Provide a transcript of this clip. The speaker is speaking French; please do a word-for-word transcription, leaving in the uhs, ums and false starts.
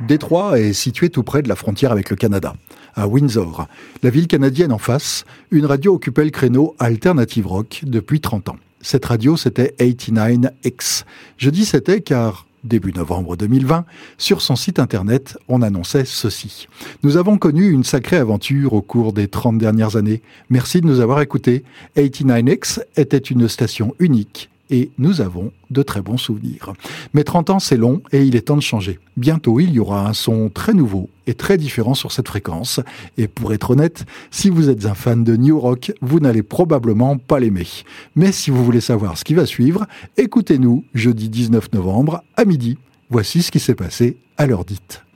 Détroit est situé tout près de la frontière avec le Canada, à Windsor. La ville canadienne en face, une radio occupait le créneau Alternative Rock depuis trente ans. Cette radio, c'était quatre-vingt-dix-neuf X. Je dis c'était car, début novembre deux mille vingt, sur son site internet, on annonçait ceci. Nous avons connu une sacrée aventure au cours des trente dernières années. Merci de nous avoir écoutés. quatre-vingt-dix-neuf X était une station unique et nous avons de très bons souvenirs. Mais trente ans, c'est long et il est temps de changer. Bientôt, il y aura un son très nouveau et très différent sur cette fréquence. Et pour être honnête, si vous êtes un fan de New Rock, vous n'allez probablement pas l'aimer. Mais si vous voulez savoir ce qui va suivre, écoutez-nous jeudi dix-neuf novembre à midi. Voici ce qui s'est passé à l'heure dite.